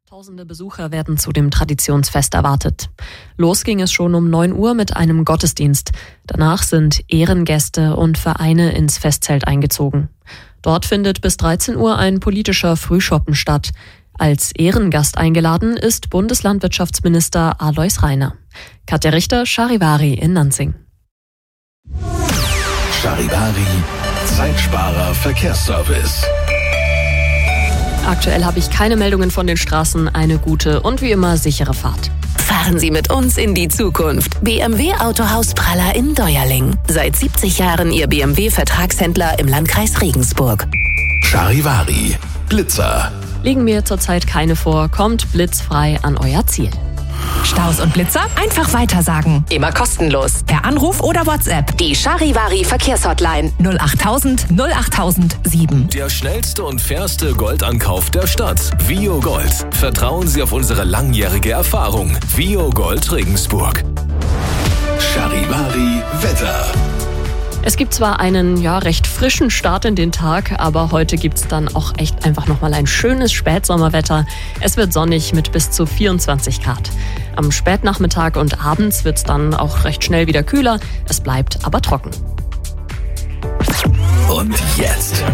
Tausende Besucher werden zu dem Traditionsfest erwartet. Los ging es schon um 9 Uhr mit einem Gottesdienst. Danach sind Ehrengäste und Vereine ins Festzelt eingezogen. Dort findet bis 13 Uhr ein politischer Frühschoppen statt. Als Ehrengast eingeladen ist Bundeslandwirtschaftsminister Alois Rainer. Katja Richter, Charivari in Nanzing. Charivari, Zeitsparer Verkehrsservice. Aktuell habe ich keine Meldungen von den Straßen. Eine gute und wie immer sichere Fahrt. Fahren Sie mit uns in die Zukunft. BMW Autohaus Praller in Deuerling. Seit 70 Jahren Ihr BMW-Vertragshändler im Landkreis Regensburg. Charivari, Blitzer. Liegen mir zurzeit keine vor, kommt blitzfrei an euer Ziel. Staus und Blitzer? Einfach weitersagen. Immer kostenlos. Per Anruf oder WhatsApp. Die Charivari Verkehrshotline 08000 08007. Der schnellste und fairste Goldankauf der Stadt. Vio Gold. Vertrauen Sie auf unsere langjährige Erfahrung. Vio Gold Regensburg. Charivari Wetter. Es gibt zwar einen recht frischen Start in den Tag, aber heute gibt es dann auch echt einfach nochmal ein schönes Spätsommerwetter. Es wird sonnig mit bis zu 24 Grad. Am Spätnachmittag und abends wird es dann auch recht schnell wieder kühler. Es bleibt aber trocken. Und jetzt